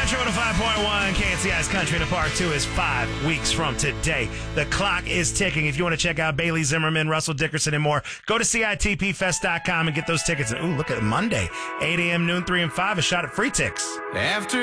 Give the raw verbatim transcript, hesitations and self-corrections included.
Country one oh five point one, K N C I's Country in the Park two is five weeks from today. The clock is ticking. If you want to check out Bailey Zimmerman, Russell Dickerson, and more, go to C I T P fest dot com and get those tickets. And ooh, look at Monday, eight a.m., noon, three, and five, a shot at free ticks. After